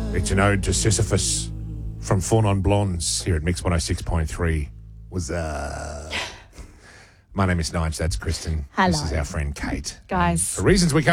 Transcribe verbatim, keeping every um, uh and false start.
It's an ode to Sisyphus from Four Non Blondes here at Mix one oh six point three. Was uh, My name is Nige, that's Kristen. Hello. This is our friend Kate. Guys. For reasons we can't